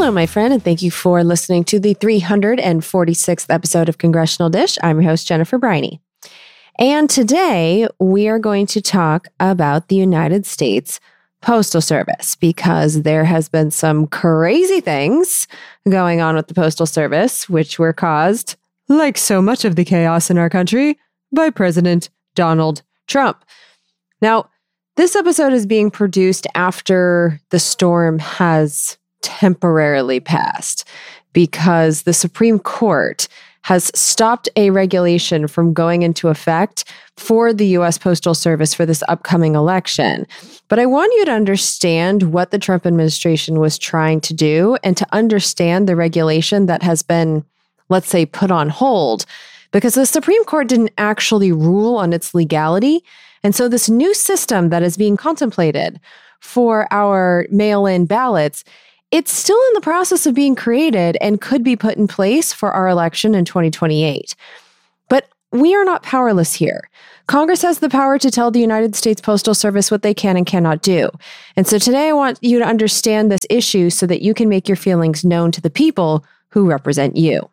Hello, my friend, and thank you for listening to the 346th episode of Congressional Dish. I'm your host, Jennifer Briney. And today we are going to talk about the United States Postal Service because there has been some crazy things going on with the Postal Service, which were caused, like so much of the chaos in our country, by President Donald Trump. Now, this episode is being produced after the storm has temporarily passed because the Supreme Court has stopped a regulation from going into effect for the U.S. Postal Service for this upcoming election. But I want you to understand what the Trump administration was trying to do and to understand the regulation that has been, let's say, put on hold, because the Supreme Court didn't actually rule on its legality. And so this new system that is being contemplated for our mail-in ballots, it's still in the process of being created and could be put in place for our election in 2028. But we are not powerless here. Congress has the power to tell the United States Postal Service what they can and cannot do. And so today I want you to understand this issue so that you can make your feelings known to the people who represent you.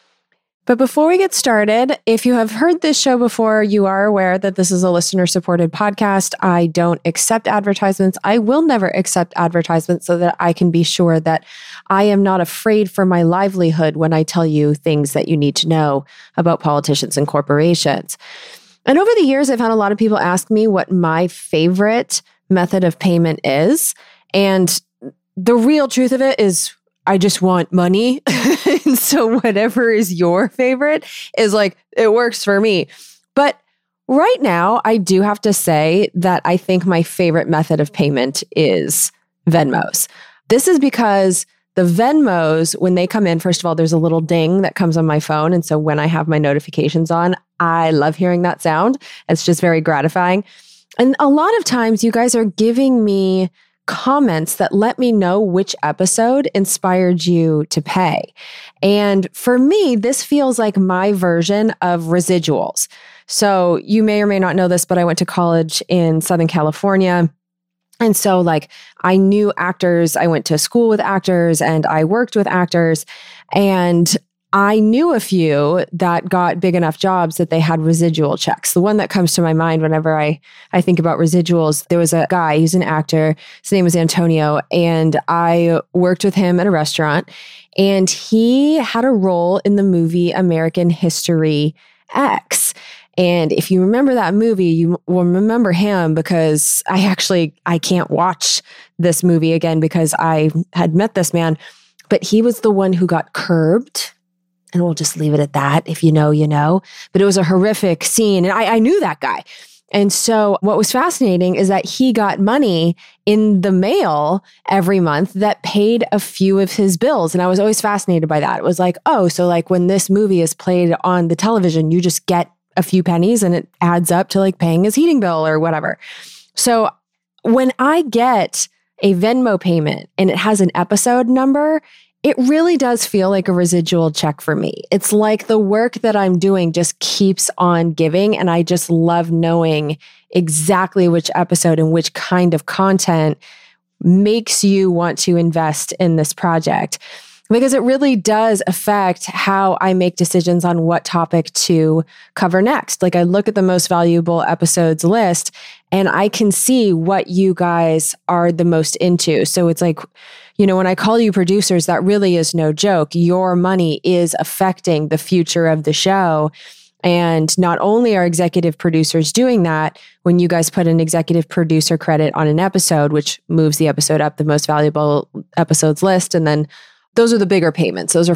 But before we get started, if you have heard this show before, you are aware that this is a listener-supported podcast. I don't accept advertisements. I will never accept advertisements so that I can be sure that I am not afraid for my livelihood when I tell you things that you need to know about politicians and corporations. And over the years, I've had a lot of people ask me what my favorite method of payment is. And the real truth of it is I just want money. And so whatever is your favorite is like, it works for me. But right now, I do have to say that I think my favorite method of payment is Venmos. This is because the Venmos, when they come in, first of all, there's a little ding that comes on my phone. And so when I have my notifications on, I love hearing that sound. It's just very gratifying. And a lot of times you guys are giving me comments that let me know which episode inspired you to pay. And for me, this feels like my version of residuals. So you may or may not know this, but I went to college in Southern California. And so I knew actors, I went to school with actors and I worked with actors, and I knew a few that got big enough jobs that they had residual checks. The one that comes to my mind whenever I think about residuals, there was a guy, he's an actor, his name was Antonio, and I worked with him at a restaurant, and he had a role in the movie American History X. And if you remember that movie, you will remember him because I can't watch this movie again because I had met this man, but he was the one who got curbed. And we'll just leave it at that. If you know, you know. But it was a horrific scene. And I knew that guy. And so what was fascinating is that he got money in the mail every month that paid a few of his bills. And I was always fascinated by that. It was like, oh, so when this movie is played on the television, you just get a few pennies and it adds up to paying his heating bill or whatever. So when I get a Venmo payment and it has an episode number, it really does feel like a residual check for me. It's like the work that I'm doing just keeps on giving. And I just love knowing exactly which episode and which kind of content makes you want to invest in this project. Because it really does affect how I make decisions on what topic to cover next. I look at the most valuable episodes list and I can see what you guys are the most into. So it's when I call you producers, that really is no joke. Your money is affecting the future of the show. And not only are executive producers doing that, when you guys put an executive producer credit on an episode, which moves the episode up the most valuable episodes list, and then those are the bigger payments. Those are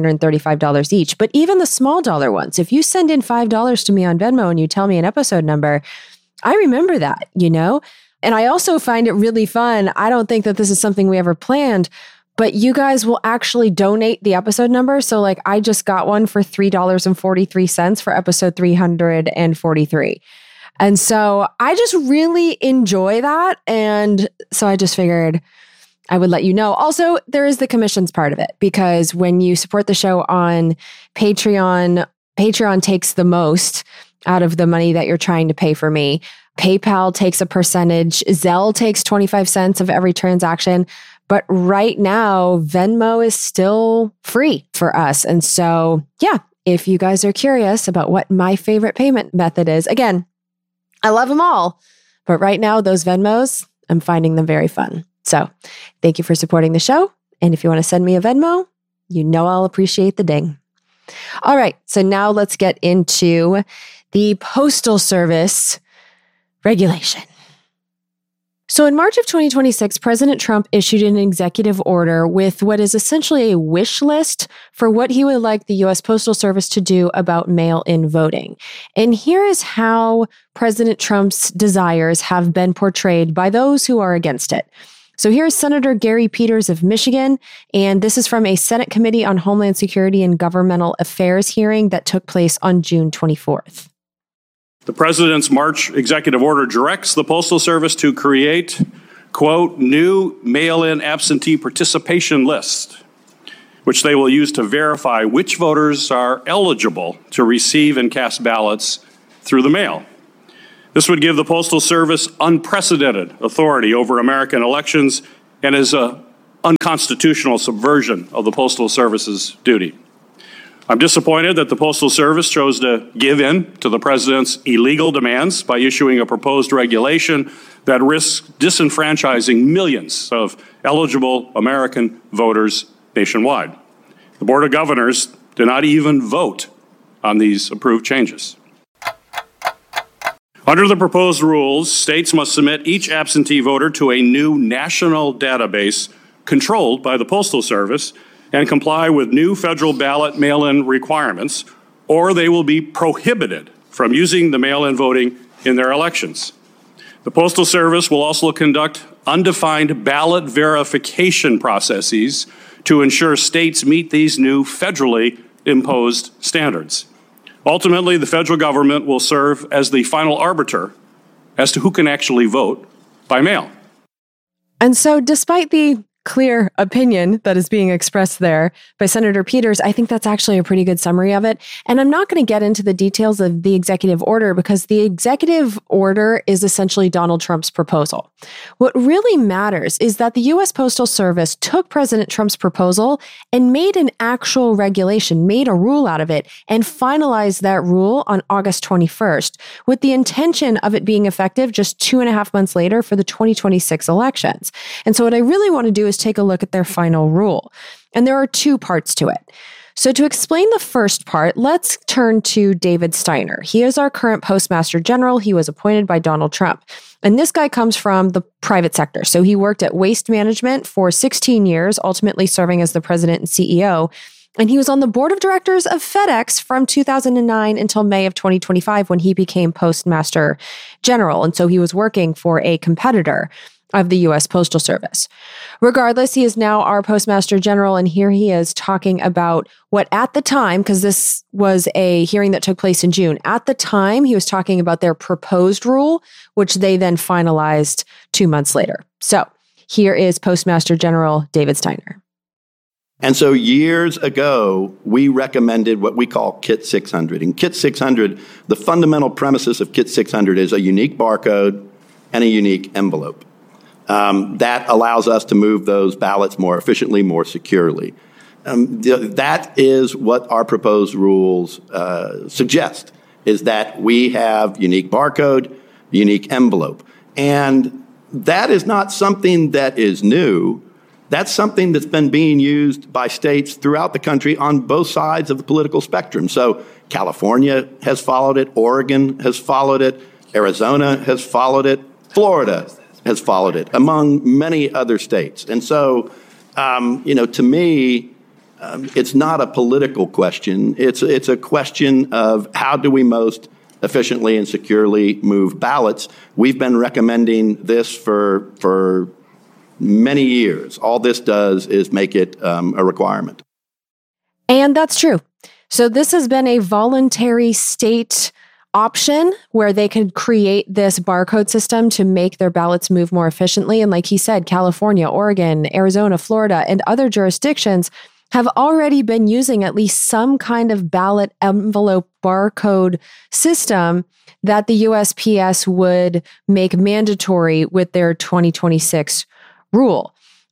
$535 each. But even the small dollar ones, if you send in $5 to me on Venmo and you tell me an episode number, I remember that, And I also find it really fun. I don't think that this is something we ever planned, but you guys will actually donate the episode number. So I just got one for $3.43 for episode 343. And so I just really enjoy that. And so I just figured I would let you know. Also, there is the commissions part of it, because when you support the show on Patreon, Patreon takes the most out of the money that you're trying to pay for me. PayPal takes a percentage. Zelle takes 25 cents of every transaction. But right now, Venmo is still free for us. And so, yeah, if you guys are curious about what my favorite payment method is, again, I love them all. But right now, those Venmos, I'm finding them very fun. So thank you for supporting the show. And if you want to send me a Venmo, you know I'll appreciate the ding. All right, so now let's get into the Postal Service regulation. So in March of 2026, President Trump issued an executive order with what is essentially a wish list for what he would like the U.S. Postal Service to do about mail-in voting. And here is how President Trump's desires have been portrayed by those who are against it. So here's Senator Gary Peters of Michigan, and this is from a Senate Committee on Homeland Security and Governmental Affairs hearing that took place on June 24th. The President's March executive order directs the Postal Service to create, quote, new mail-in absentee participation list, which they will use to verify which voters are eligible to receive and cast ballots through the mail. This would give the Postal Service unprecedented authority over American elections and is an unconstitutional subversion of the Postal Service's duty. I'm disappointed that the Postal Service chose to give in to the President's illegal demands by issuing a proposed regulation that risks disenfranchising millions of eligible American voters nationwide. The Board of Governors did not even vote on these approved changes. Under the proposed rules, states must submit each absentee voter to a new national database controlled by the Postal Service and comply with new federal ballot mail-in requirements, or they will be prohibited from using the mail-in voting in their elections. The Postal Service will also conduct undefined ballot verification processes to ensure states meet these new federally imposed standards. Ultimately, the federal government will serve as the final arbiter as to who can actually vote by mail. And so despite the clear opinion that is being expressed there by Senator Peters, I think that's actually a pretty good summary of it. And I'm not going to get into the details of the executive order because the executive order is essentially Donald Trump's proposal. What really matters is that the U.S. Postal Service took President Trump's proposal and made an actual regulation, made a rule out of it, and finalized that rule on August 21st with the intention of it being effective just 2.5 months later for the 2026 elections. And so what I really want to do is take a look at their final rule. And there are two parts to it. So to explain the first part, let's turn to David Steiner. He is our current Postmaster General. He was appointed by Donald Trump. And this guy comes from the private sector. So he worked at Waste Management for 16 years, ultimately serving as the president and CEO. And he was on the board of directors of FedEx from 2009 until May of 2025 when he became Postmaster General. And so he was working for a competitor of the U.S. Postal Service. Regardless, he is now our Postmaster General, and here he is talking about what at the time, because this was a hearing that took place in June, at the time he was talking about their proposed rule, which they then finalized 2 months later. So here is Postmaster General David Steiner. And so years ago, we recommended what we call Kit 600. In Kit 600, the fundamental premises of Kit 600 is a unique barcode and a unique envelope. That allows us to move those ballots more efficiently, more securely. That is what our proposed rules suggest, is that we have unique barcode, unique envelope. And that is not something that is new. That's something that's been being used by states throughout the country on both sides of the political spectrum. So California has followed it, Oregon has followed it, Arizona has followed it, Florida has followed it, among many other states. And so, to me, it's not a political question. It's a question of how do we most efficiently and securely move ballots. We've been recommending this for many years. All this does is make it a requirement. And that's true. So this has been a voluntary state option where they could create this barcode system to make their ballots move more efficiently. And like he said, California, Oregon, Arizona, Florida, and other jurisdictions have already been using at least some kind of ballot envelope barcode system that the USPS would make mandatory with their 2026 rule.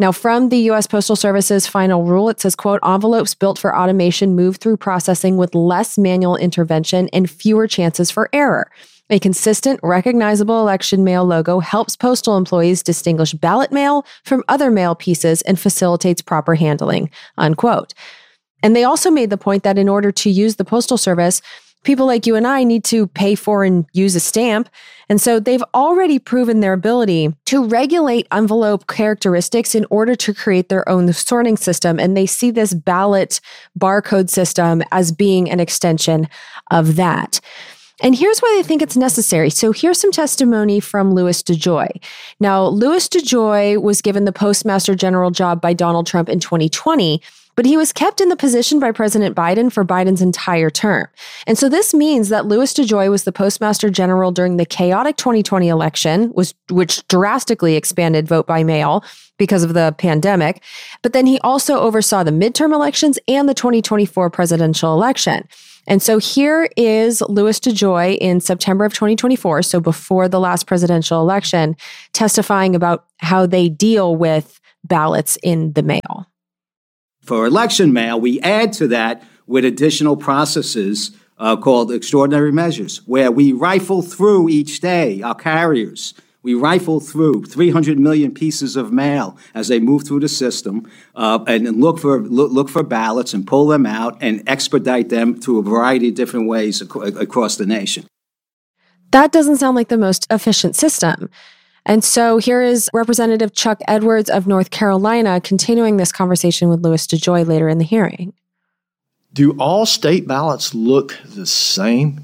Now, from the U.S. Postal Service's final rule, it says, quote, envelopes built for automation move through processing with less manual intervention and fewer chances for error. A consistent, recognizable election mail logo helps postal employees distinguish ballot mail from other mail pieces and facilitates proper handling, unquote. And they also made the point that in order to use the Postal Service, people like you and I need to pay for and use a stamp. And so they've already proven their ability to regulate envelope characteristics in order to create their own sorting system. And they see this ballot barcode system as being an extension of that. And here's why they think it's necessary. So here's some testimony from Louis DeJoy. Now, Louis DeJoy was given the Postmaster General job by Donald Trump in 2020, but he was kept in the position by President Biden for Biden's entire term. And so this means that Louis DeJoy was the Postmaster General during the chaotic 2020 election, which drastically expanded vote by mail because of the pandemic. But then he also oversaw the midterm elections and the 2024 presidential election. And so here is Louis DeJoy in September of 2024, so before the last presidential election, testifying about how they deal with ballots in the mail. For election mail, we add to that with additional processes called extraordinary measures, where we rifle through each day, our carriers. We rifle through 300 million pieces of mail as they move through the system and look for ballots and pull them out and expedite them through a variety of different ways across the nation. That doesn't sound like the most efficient system. And so here is Representative Chuck Edwards of North Carolina continuing this conversation with Louis DeJoy later in the hearing. Do all state ballots look the same?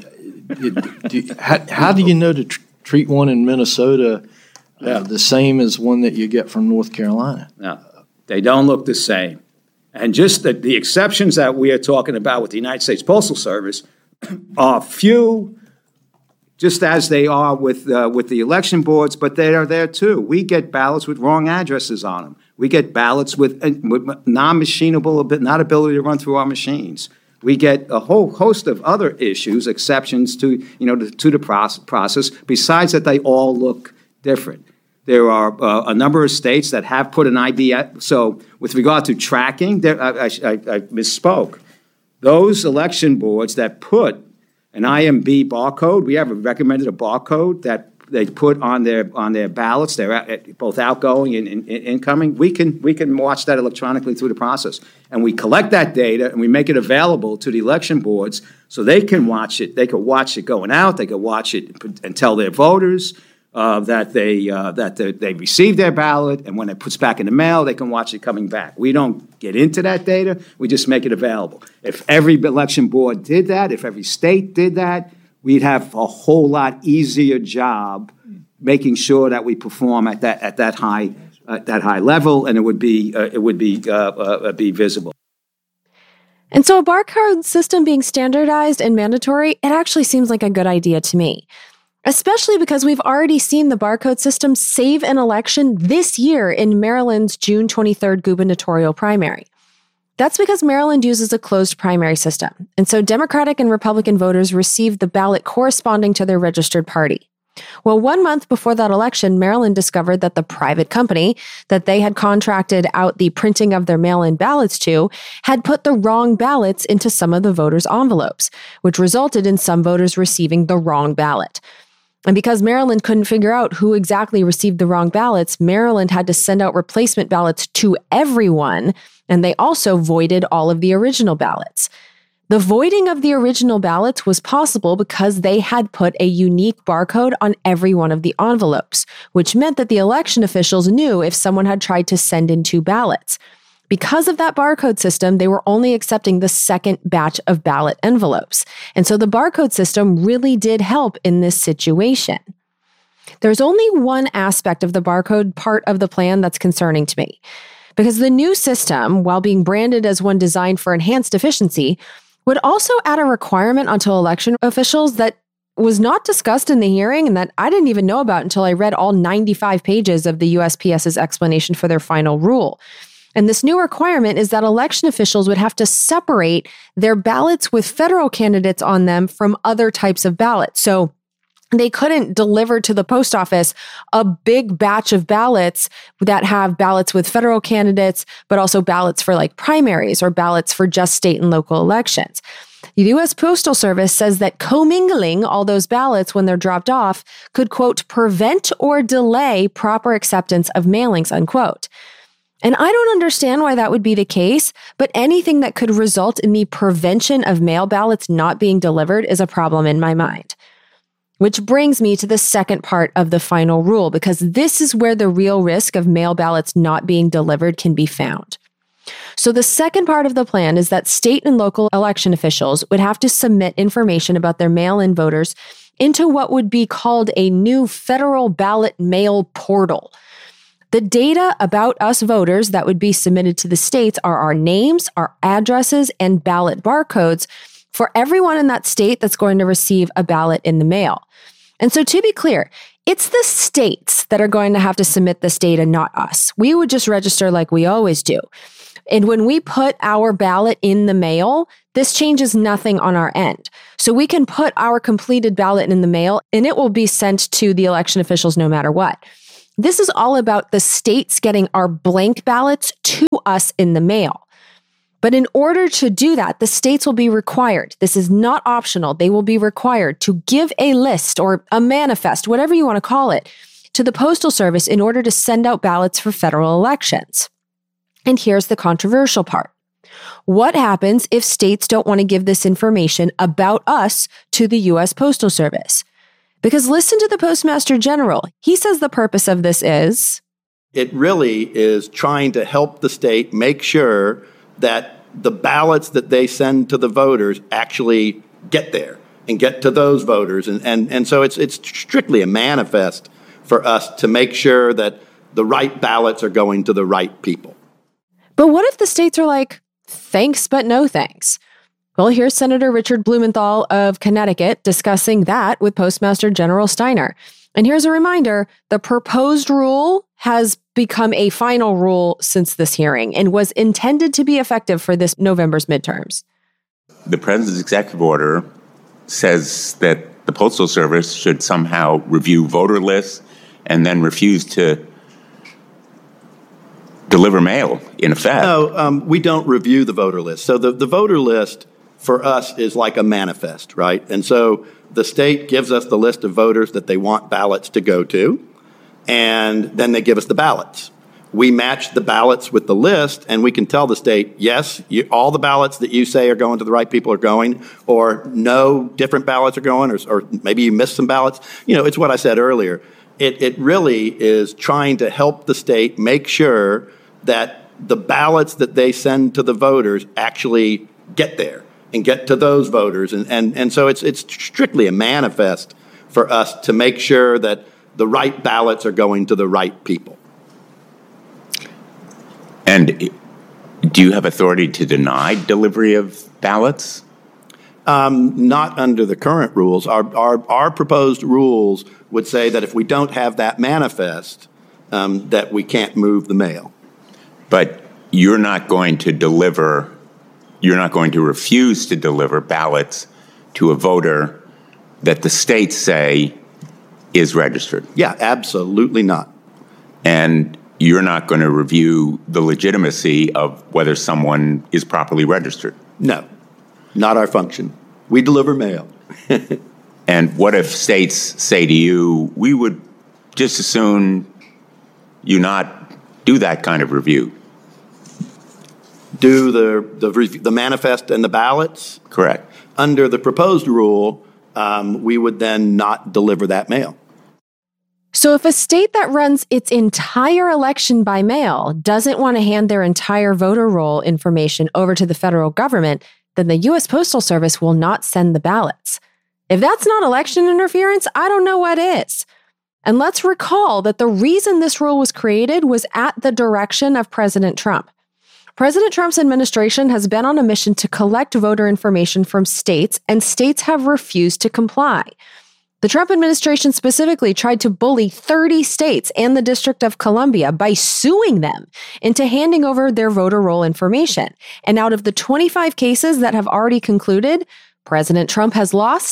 How do you know to treat one in Minnesota the same as one that you get from North Carolina? No, they don't look the same. And just the exceptions that we are talking about with the United States Postal Service are few, just as they are with the election boards, but they are there too. We get ballots with wrong addresses on them. We get ballots with non-machinable, not ability to run through our machines. We get a whole host of other issues, exceptions to the process. Besides that, they all look different. There are a number of states that have put an ID. So, with regard to tracking, I misspoke. Those election boards that put an IMB barcode, we have recommended a barcode that they put on their ballots. They're both outgoing and incoming. We can watch that electronically through the process, and we collect that data and we make it available to the election boards so they can watch it. They can watch it going out. They can watch it and tell their voters that they received their ballot, and when it puts back in the mail, they can watch it coming back. We don't get into that data. We just make it available. If every election board did that, if every state did that, we'd have a whole lot easier job making sure that we perform at that high level, and it would be visible. And so a barcode system being standardized and mandatory, it actually seems like a good idea to me, especially because we've already seen the barcode system save an election this year in Maryland's June 23rd gubernatorial primary. That's because Maryland uses a closed primary system, and so Democratic and Republican voters received the ballot corresponding to their registered party. Well, 1 month before that election, Maryland discovered that the private company that they had contracted out the printing of their mail-in ballots to had put the wrong ballots into some of the voters' envelopes, which resulted in some voters receiving the wrong ballot. And because Maryland couldn't figure out who exactly received the wrong ballots, Maryland had to send out replacement ballots to everyone, and they also voided all of the original ballots. The voiding of the original ballots was possible because they had put a unique barcode on every one of the envelopes, which meant that the election officials knew if someone had tried to send in two ballots. Because of that barcode system, they were only accepting the second batch of ballot envelopes. And so the barcode system really did help in this situation. There's only one aspect of the barcode part of the plan that's concerning to me. Because the new system, while being branded as one designed for enhanced efficiency, would also add a requirement onto election officials that was not discussed in the hearing and that I didn't even know about until I read all 95 pages of the USPS's explanation for their final rule. And this new requirement is that election officials would have to separate their ballots with federal candidates on them from other types of ballots. So they couldn't deliver to the post office a big batch of ballots that have ballots with federal candidates, but also ballots for like primaries or ballots for just state and local elections. The U.S. Postal Service says that commingling all those ballots when they're dropped off could, quote, prevent or delay proper acceptance of mailings, unquote. And I don't understand why that would be the case, but anything that could result in the prevention of mail ballots not being delivered is a problem in my mind. Which brings me to the second part of the final rule, because this is where the real risk of mail ballots not being delivered can be found. So the second part of the plan is that state and local election officials would have to submit information about their mail-in voters into what would be called a new federal ballot mail portal. The data about us voters that would be submitted to the states are our names, our addresses, and ballot barcodes for everyone in that state that's going to receive a ballot in the mail. And so to be clear, it's the states that are going to have to submit this data, not us. We would just register like we always do. And when we put our ballot in the mail, this changes nothing on our end. So we can put our completed ballot in the mail and it will be sent to the election officials no matter what. This is all about the states getting our blank ballots to us in the mail. But in order to do that, the states will be required, this is not optional, they will be required to give a list or a manifest, whatever you want to call it, to the Postal Service in order to send out ballots for federal elections. And here's the controversial part. What happens if states don't want to give this information about us to the U.S. Postal Service? Because listen to the Postmaster General. He says the purpose of this is... It really is trying to help the state make sure that the ballots that they send to the voters actually get there and get to those voters. And so it's strictly a manifest for us to make sure that the right ballots are going to the right people. But what if the states are like, thanks, but no thanks? Well, here's Senator Richard Blumenthal of Connecticut discussing that with Postmaster General Steiner. And here's a reminder, the proposed rule has become a final rule since this hearing and was intended to be effective for this November's midterms. The president's executive order says that the Postal Service should somehow review voter lists and then refuse to deliver mail, in effect. No, we don't review the voter list. So the voter list for us is like a manifest, right? And so the state gives us the list of voters that they want ballots to go to, and then they give us the ballots. We match the ballots with the list, and we can tell the state, yes, all the ballots that you say are going to the right people are going, or no, different ballots are going, or maybe you missed some ballots. You know, it's what I said earlier. It really is trying to help the state make sure that the ballots that they send to the voters actually get there and get to those voters. And so it's strictly a manifest for us to make sure that the right ballots are going to the right people. And do you have authority to deny delivery of ballots? Not under the current rules. Our proposed rules would say that if we don't have that manifest, that we can't move the mail. But you're not going to refuse to deliver ballots to a voter that the states say is registered. Yeah, absolutely not. And you're not going to review the legitimacy of whether someone is properly registered. No, not our function. We deliver mail. And what if states say to you, we would just as soon you not do that kind of review? Do the manifest and the ballots? Correct. Under the proposed rule, we would then not deliver that mail. So if a state that runs its entire election by mail doesn't want to hand their entire voter roll information over to the federal government, then the U.S. Postal Service will not send the ballots. If that's not election interference, I don't know what is. And let's recall that the reason this rule was created was at the direction of President Trump. President Trump's administration has been on a mission to collect voter information from states, and states have refused to comply. The Trump administration specifically tried to bully 30 states and the District of Columbia by suing them into handing over their voter roll information. And out of the 25 cases that have already concluded, President Trump has lost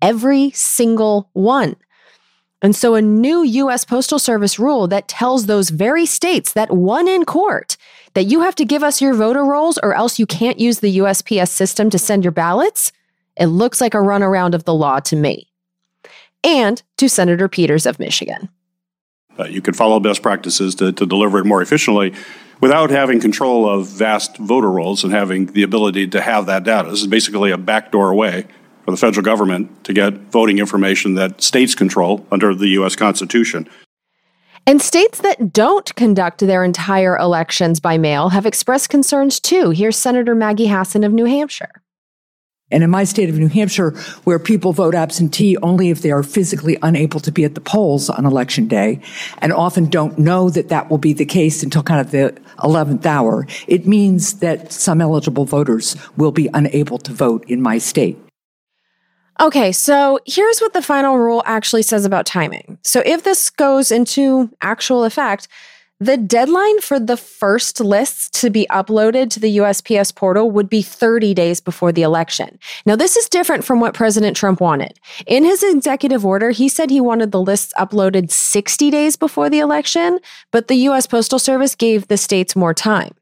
every single one. And so a new U.S. Postal Service rule that tells those very states that won in court that you have to give us your voter rolls or else you can't use the USPS system to send your ballots, it looks like a runaround of the law to me. And to Senator Peters of Michigan. You could follow best practices to deliver it more efficiently without having control of vast voter rolls and having the ability to have that data. This is basically a backdoor way for the federal government to get voting information that states control under the U.S. Constitution. And states that don't conduct their entire elections by mail have expressed concerns too. Here's Senator Maggie Hassan of New Hampshire. And in my state of New Hampshire, where people vote absentee only if they are physically unable to be at the polls on Election Day, and often don't know that that will be the case until kind of the 11th hour, it means that some eligible voters will be unable to vote in my state. Okay, so here's what the final rule actually says about timing. So if this goes into actual effect, the deadline for the first lists to be uploaded to the USPS portal would be 30 days before the election. Now, this is different from what President Trump wanted. In his executive order, he said he wanted the lists uploaded 60 days before the election, but the U.S. Postal Service gave the states more time.